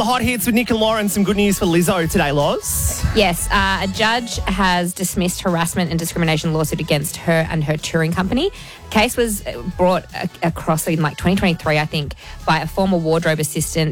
hot hits with Nick and Lauren. Some good news for Lizzo today, Loz. Yes, a judge has dismissed harassment and discrimination lawsuit against her and her touring company. The case was brought across in 2023, I think, by a former wardrobe assistant